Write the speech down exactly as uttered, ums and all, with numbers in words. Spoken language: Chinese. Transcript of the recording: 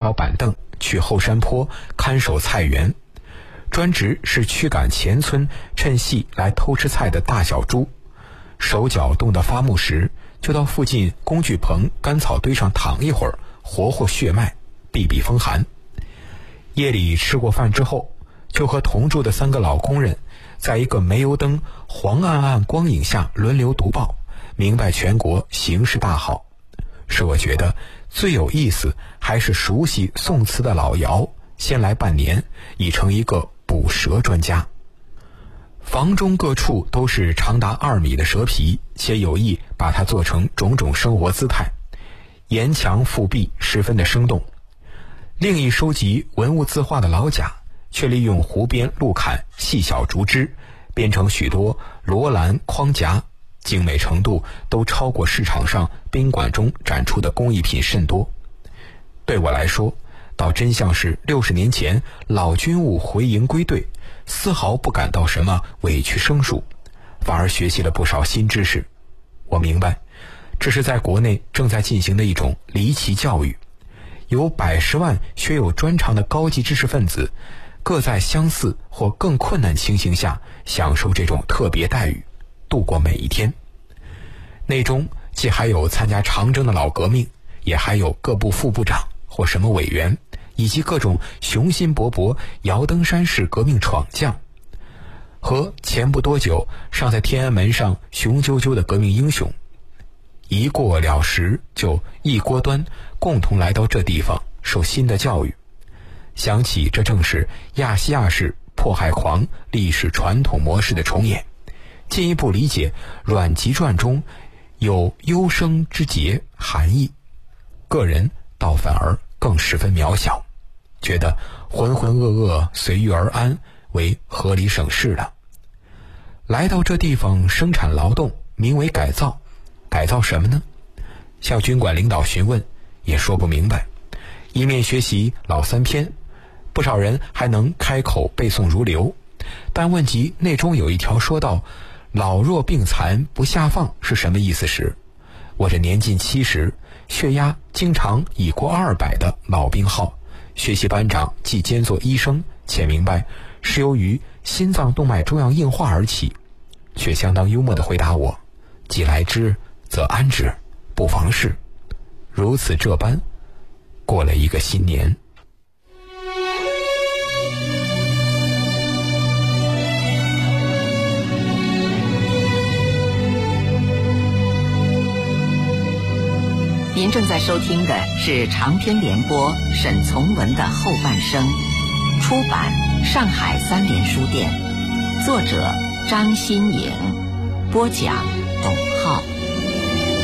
条板凳去后山坡看守菜园，专职是驱赶前村趁隙来偷吃菜的大小猪。手脚冻得发木时，就到附近工具棚干草堆上躺一会儿，活活血脉，避避风寒。夜里吃过饭之后，就和同住的三个老工人在一个煤油灯黄暗暗光影下轮流读报，明白全国形势大好。使我觉得最有意思还是熟悉宋词的老姚，先来半年已成一个捕蛇专家。房中各处都是长达二米的蛇皮，且有意把它做成种种生活姿态，沿墙覆壁十分的生动。另一收集文物字画的老贾，却利用湖边路砍细小竹枝，编成许多罗栏框夹，精美程度都超过市场上宾馆中展出的工艺品甚多。对我来说，倒真像是六十年前老军务回营归队，丝毫不感到什么委屈生疏，反而学习了不少新知识。我明白，这是在国内正在进行的一种离奇教育，有百十万学有专长的高级知识分子，各在相似或更困难情形下享受这种特别待遇，度过每一天。内中既还有参加长征的老革命，也还有各部副部长或什么委员，以及各种雄心勃勃摇登山式革命闯将，和前不多久尚在天安门上雄赳赳的革命英雄，一过了时就一锅端，共同来到这地方受新的教育。想起这正是亚细亚式迫害狂历史传统模式的重演，进一步理解阮籍传中有幽生之节含义，个人倒反而更十分渺小，觉得浑浑噩噩随遇而安为合理省事了。来到这地方生产劳动，名为改造，改造什么呢？向军管领导询问也说不明白，一面学习老三篇，不少人还能开口背诵如流，但问及内中有一条说到老弱病残不下放是什么意思时，我这年近七十，血压经常已过二百的老病号，学习班长既兼做医生，且明白是由于心脏动脉粥样硬化而起，却相当幽默地回答我：既来之则安之，不妨事。如此这般过了一个新年。 您正在收听的是长篇联播沈从文的后半生，出版上海三联书店，作者张新颖，播讲董浩。